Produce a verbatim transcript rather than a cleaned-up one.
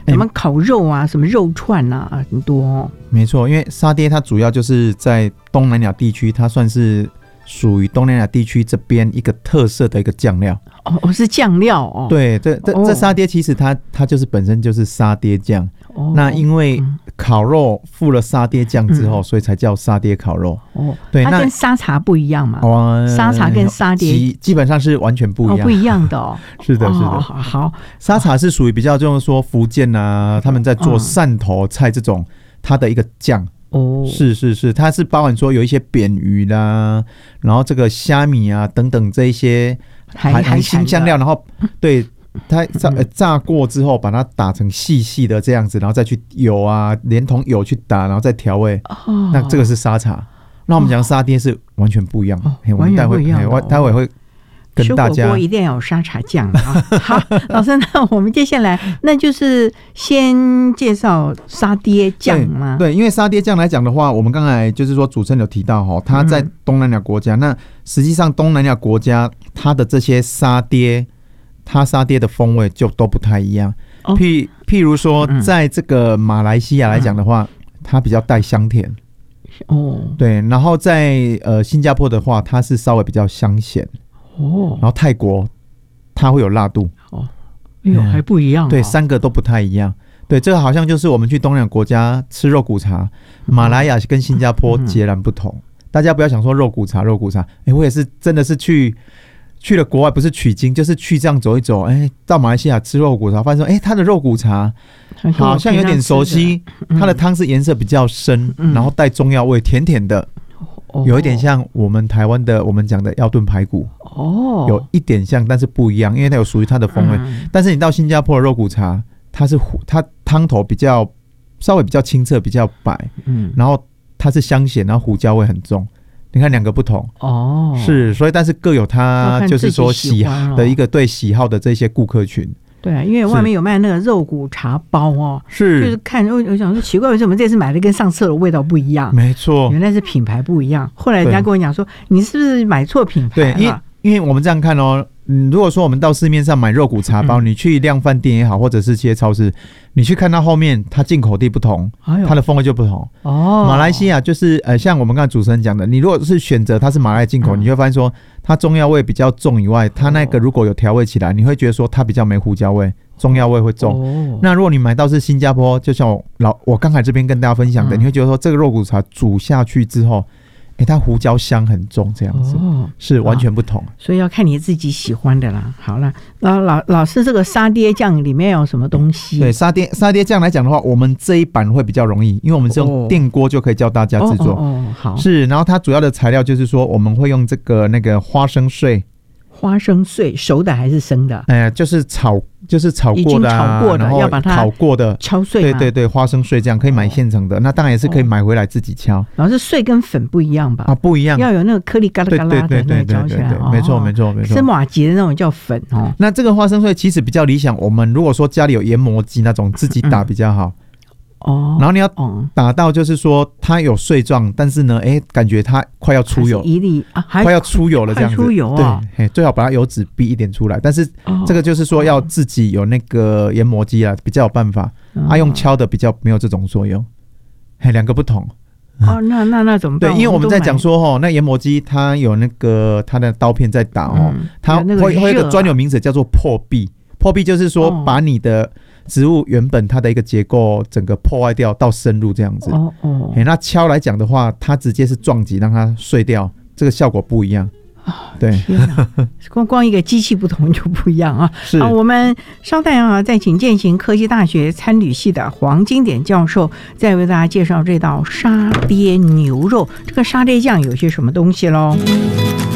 什么烤肉啊，什么肉串啊，很多哦。 没错，因为沙爹它主要就是在东南亚地区，它算是属于东南亚地区这边一个特色的一个酱料。 哦，是酱料哦。 对，这这这沙爹其实它它就是本身就是沙爹酱。哦，那因为烤肉附了沙爹酱之后，嗯，所以才叫沙爹烤肉。 哦，对，它跟沙茶不一样嘛？哦，沙茶跟沙爹基, 基本上是完全不一样，哦， 不一样的哦。 是的，是的。哦， 好， 沙茶是属于比较就是说福建啊，他们在做汕头菜这种，它的一个酱。哦，是是是，它是包含说有一些扁鱼啦，然后这个虾米啊等等这一些海海鲜香料，然后对。它炸炸过之后，把它打成细细的这样子，然后再去油啊，连同油去打，然后再调味。哦，那这个是沙茶。那我们讲沙爹是完全不一样的，哦， 完全不一样的。 我待会会跟大家。 吃火锅一定要有沙茶酱啊！好，老师，那我们接下来那就是先介绍沙爹酱吗？ 对，对，因为沙爹酱来讲的话，我们刚才就是说主持人有提到哈，它在东南亚国家，嗯，那实际上东南亚国家它的这些沙爹。它沙爹的风味就都不太一样，哦，譬譬如说，在这个马来西亚来讲的话，嗯，它比较带香甜，哦，对，然后在呃新加坡的话，它是稍微比较香咸，哦，然后泰国它会有辣度， 哦，哎呦，还不一样，哦， 对，三个都不太一样，对，这个好像就是我们去东南亚国家吃肉骨茶，嗯，马来亚跟新加坡截然不同，嗯，大家不要想说肉骨茶，肉骨茶，哎，我也是真的是去。去了国外不是取经，就是去这样走一走，哎，到马来西亚吃肉骨茶，发现说，哎，它的肉骨茶好像有点熟悉，嗯，它的汤是颜色比较深，嗯，然后带中药味，甜甜的，哦，有一点像我们台湾的我们讲的药炖排骨，哦，有一点像，但是不一样，因为它有属于它的风味。嗯，但是你到新加坡的肉骨茶，它是它汤头比较稍微比较清澈，比较白，嗯，然后它是香咸，然后胡椒味很重。你看两个不同哦，是，所以但是各有它就是说喜好的一个对喜好的这些顾客群。 对啊，因为外面有卖那个肉骨茶包哦， 是， 就是看我想说奇怪，为什么这次买的跟上次的味道不一样？ 没错， 原来是品牌不一样。后来人家跟我讲说，你是不是买错品牌了？ 对，因为因为我们这样看哦。嗯，如果说我们到市面上买肉骨茶包，嗯，你去量贩店也好，或者是这些超市，你去看它后面，它进口地不同，哎，它的风味就不同。哦，马来西亚就是呃，像我们刚才主持人讲的，你如果是选择它是马来进口，嗯，你会发现说它中药味比较重以外，它那个如果有调味起来，你会觉得说它比较没胡椒味，中药味会重。哦，那如果你买到是新加坡，就像我老我刚才这边跟大家分享的，嗯，你会觉得说这个肉骨茶煮下去之后。欸，它胡椒香很重，这样子，哦，是完全不同， 所以要看你自己喜欢的啦。好了，老老老师，这个沙爹酱里面有什么东西？ 对，沙爹沙爹酱来讲的话，我们这一版会比较容易，因为我们是用电锅就可以教大家制作。哦， 哦， 哦，好，是，然后它主要的材料就是说，我们会用这个那个花生碎。 花生碎熟的还是生的？ 哎呀，就是炒，就是炒过的、啊， 炒过的，要把它烤过的敲碎。 对对对，花生碎这样可以买现成的，哦，那当然也是可以买回来自己敲。 然后是碎跟粉不一样吧？ 啊，不一样， 要有那个颗粒嘎啦嘎啦的那个嚼起来。 没错没错没错， 是马吉的那种叫粉哦。 那这个花生碎其实比较理想，我们如果说家里有研磨机那种，自己打比较好。嗯哦，然后你要打到就是说它有碎状，但是呢，哎，感觉它快要出油， 一粒啊， 快要出油了这样子， 出油啊， 对，最好把它油脂逼一点出来。但是这个就是说要自己有那个研磨机啊，比较有办法。啊，用敲的比较没有这种作用，嘿，两个不同。 哦，那那那怎么办？ 对，因为我们在讲说哦，那研磨机它有那个它的刀片在打哦，嗯，它会会有一个专有名词叫做破壁，破壁就是说把你的植物原本它的一个结构整个破坏掉到深入这样子。哦哦，欸，那敲来讲的话，它直接是撞击让它碎掉，这个效果不一样。对， 光光一个机器不同就不一样啊。是啊，我们稍待啊，再请健行科技大学餐旅系的黄经典教授，再为大家介绍这道沙爹牛肉。这个沙爹酱有些什么东西咯？